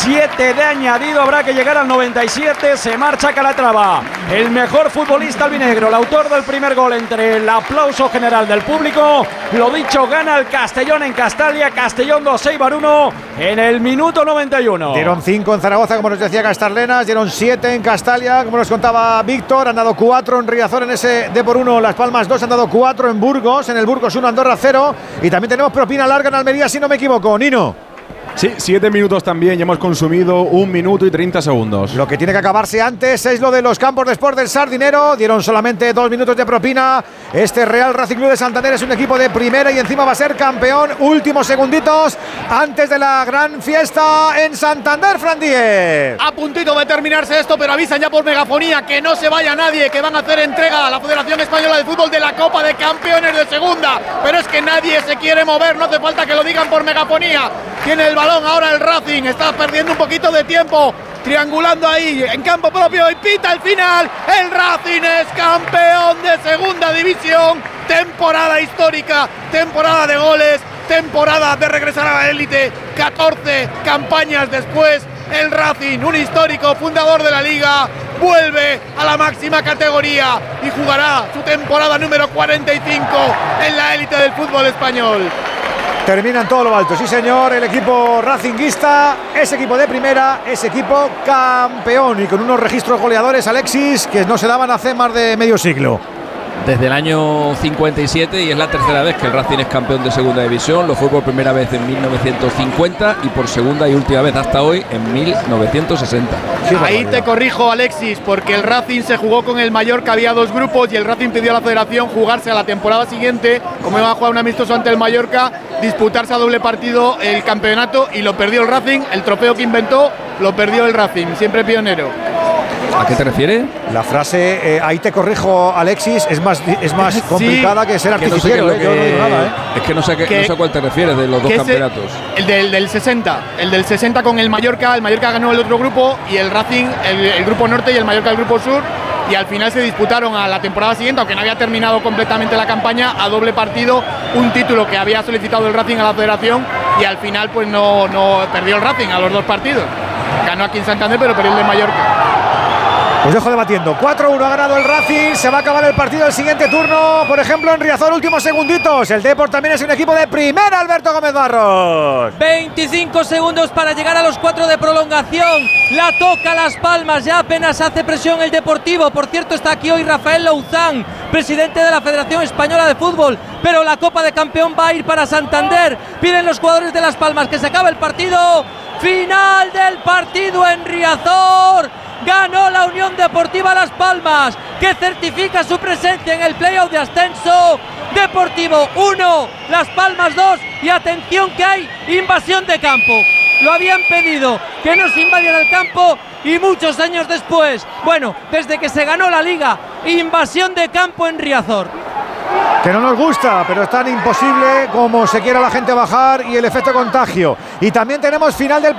7 de añadido, habrá que llegar al 97. Se marcha Calatrava, el mejor futbolista albinegro, el autor del primer gol. Entre el aplauso general del público, lo dicho, gana el Castellón en Castalia. Castellón 2, Eibar 1 en el minuto 91. Dieron 5 en Zaragoza, como nos decía Castarlenas, dieron 7 en Castalia, como nos contaba Víctor. Han dado 4 en Riazor en ese D+1, Las Palmas 2, han dado 4 en Burgos, en el Burgos 1, Andorra 0. Y también tenemos propina larga en Almería, si no me equivoco, Nino. Sí, 7 minutos también, y hemos consumido 1 minuto y 30 segundos. Lo que tiene que acabarse antes es lo de los campos de Sport del Sardinero. Dieron solamente 2 minutos de propina. Este Real Racing Club de Santander es un equipo de primera y encima va a ser campeón. Últimos segunditos antes de la gran fiesta en Santander, Fran Díez. A puntito de terminarse esto, pero avisan ya por megafonía que no se vaya nadie, que van a hacer entrega a la Federación Española de Fútbol de la Copa de Campeones de Segunda. Pero es que nadie se quiere mover, no hace falta que lo digan por megafonía. Tiene el balón ahora el Racing, está perdiendo un poquito de tiempo, triangulando ahí en campo propio y pita el final. El Racing es campeón de segunda división, temporada histórica, temporada de goles, temporada de regresar a la élite, 14 campañas después. El Racing, un histórico fundador de la liga, vuelve a la máxima categoría y jugará su temporada número 45 en la élite del fútbol español. Termina en todo lo alto, sí señor, el equipo racinguista, ese equipo de primera, ese equipo campeón y con unos registros goleadores, Alexis, que no se daban hace más de medio siglo. Desde el año 57, y es la tercera vez que el Racing es campeón de segunda división. Lo fue por primera vez en 1950 y por segunda y última vez hasta hoy en 1960. Ahí te corrijo, Alexis, porque el Racing se jugó con el Mallorca, había 2 grupos y el Racing pidió a la Federación jugarse a la temporada siguiente, como iba a jugar un amistoso ante el Mallorca, disputarse a doble partido el campeonato, y lo perdió el Racing. El trofeo que inventó lo perdió el Racing, siempre pionero. ¿A qué te refieres? La frase, ahí te corrijo, Alexis, es más complicada sí, que ser artificiero. Yo no digo nada, Es que no sé a cuál te refieres de los dos campeonatos. El del 60. El del 60 con el Mallorca. El Mallorca ganó el otro grupo y el Racing, el grupo norte, y el Mallorca el grupo sur. Y al final se disputaron a la temporada siguiente, aunque no había terminado completamente la campaña, a doble partido, un título que había solicitado el Racing a la Federación, y al final pues no perdió el Racing a los 2 partidos. Ganó aquí en Santander, pero perdió el de Mallorca. Os dejo debatiendo. 4-1 ha ganado el Racing. Se va a acabar el partido el siguiente turno. Por ejemplo, en Riazor, últimos segunditos. El Depor también es un equipo de primera, Alberto Gómez Barros. 25 segundos para llegar a los 4 de prolongación. La toca Las Palmas. Ya apenas hace presión el Deportivo. Por cierto, está aquí hoy Rafael Louzán, presidente de la Federación Española de Fútbol. Pero la Copa de Campeón va a ir para Santander. Piden los jugadores de Las Palmas que se acabe el partido. Final del partido en Riazor. Ganó la Unión Deportiva Las Palmas, que certifica su presencia en el playoff de ascenso. Deportivo 1, Las Palmas 2, y atención que hay invasión de campo. Lo habían pedido que no se invadiera el campo y muchos años después, bueno, desde que se ganó la liga, invasión de campo en Riazor. Que no nos gusta, pero es tan imposible como se quiera la gente bajar y el efecto contagio. Y también tenemos final del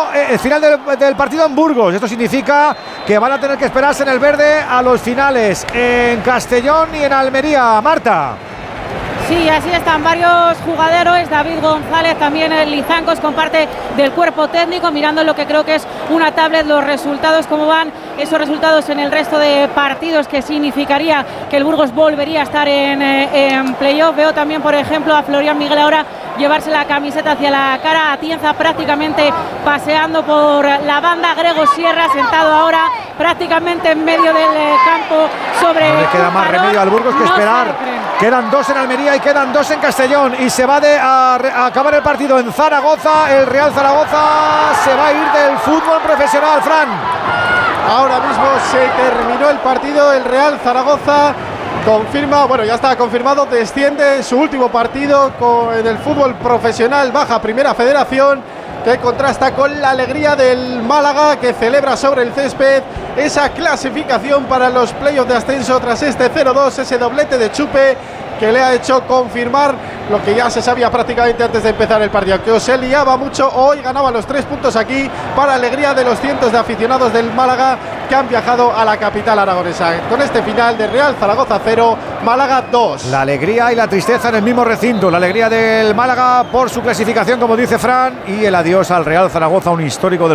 del partido en Burgos. Esto significa que van a tener que esperarse en el verde a los finales en Castellón y en Almería. Marta. Sí, así están varios jugadores. David González, también el Lizancos, con parte del cuerpo técnico, mirando lo que creo que es una tablet, los resultados, cómo van esos resultados en el resto de partidos, que significaría que el Burgos volvería a estar en playoff. Veo también, por ejemplo, a Florian Miguel ahora llevarse la camiseta hacia la cara, Atienza prácticamente paseando por la banda, Grego Sierra sentado ahora prácticamente en medio del campo sobre. No le queda más remedio al Burgos que esperar. Quedan 2 en Almería y quedan 2 en Castellón, y se va a acabar el partido en Zaragoza. El Real Zaragoza se va a ir del fútbol profesional, Fran. Ahora mismo se terminó el partido. El Real Zaragoza confirma, bueno, ya está confirmado, desciende en su último partido en el fútbol profesional, baja Primera Federación, que contrasta con la alegría del Málaga, que celebra sobre el césped esa clasificación para los playoffs de ascenso tras este 0-2, ese doblete de Chupe que le ha hecho confirmar lo que ya se sabía prácticamente antes de empezar el partido, que se liaba mucho. Hoy ganaba los 3 puntos aquí, para alegría de los cientos de aficionados del Málaga que han viajado a la capital aragonesa. Con este final de Real Zaragoza 0, Málaga 2. La alegría y la tristeza en el mismo recinto. La alegría del Málaga por su clasificación, como dice Fran, y el adiós al Real Zaragoza, un histórico del